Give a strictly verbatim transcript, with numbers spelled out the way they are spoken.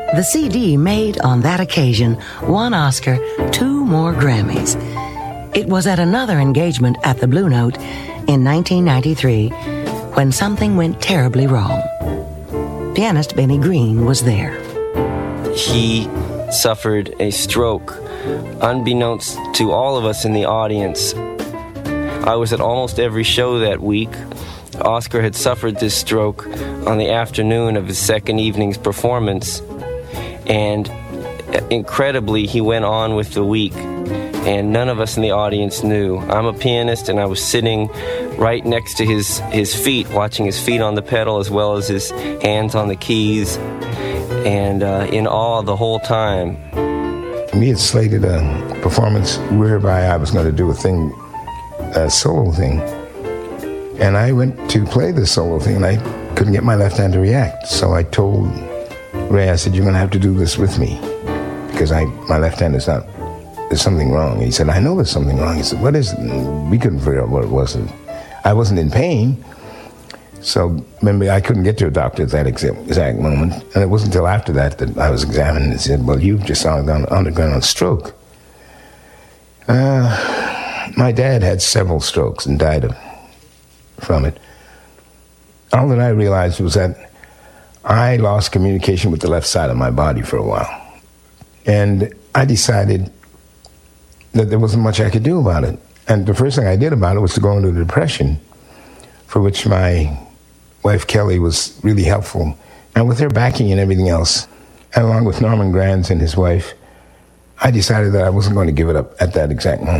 The C D made on that occasion one Oscar, two more Grammys. It was at another engagement at the Blue Note in nineteen ninety-three when something went terribly wrong. Pianist Benny Green was there. He suffered a stroke, unbeknownst to all of us in the audience. I was at almost every show that week. Oscar had suffered this stroke on the afternoon of his second evening's performance, and incredibly, he went on with the week, and none of us in the audience knew. I'm a pianist, and I was sitting right next to his, his feet, watching his feet on the pedal as well as his hands on the keys, and uh, in awe the whole time. We had slated a performance whereby I was going to do a thing, a solo thing, and I went to play the solo thing, and I couldn't get my left hand to react, so I told Ray, I said, you're going to have to do this with me, because I my left hand is not, there's something wrong. He said, I know there's something wrong. He said, what is it? And we couldn't figure out what it was. I wasn't in pain, so remember, I couldn't get to a doctor at that exact, exact moment, and it wasn't until after that that I was examined and said, well, you've just undergone, undergone a stroke. Uh, my dad had several strokes and died of, from it. All that I realized was that I lost communication with the left side of my body for a while. And I decided that there wasn't much I could do about it. And the first thing I did about it was to go into a depression, for which my wife Kelly was really helpful. And with her backing and everything else, and along with Norman Granz and his wife, I decided that I wasn't going to give it up at that exact moment.